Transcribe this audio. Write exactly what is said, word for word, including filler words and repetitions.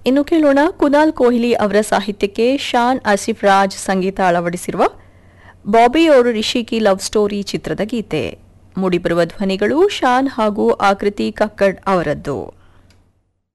ಇನ್ನು ಕೇಳೋಣ ಕುನಾಲ್ ಕೊಹ್ಲಿ ಅವರ ಸಾಹಿತ್ಯಕ್ಕೆ ಶಾನ್ ಆಸಿಫ್ ರಾಜ್ ಸಂಗೀತ ಅಳವಡಿಸಿರುವ ಬಾಬಿ और ರಿಷಿ ಕಿ ಲವ್ ಸ್ಟೋರಿ ಚಿತ್ರದ ಗೀತೆ. ಮೂಡಿಬರುವ ಧ್ವನಿಗಳು ಶಾನ್ ಹಾಗೂ ಆಕೃತಿ ಕಕ್ಕಡ್ ಅವರದ್ದು.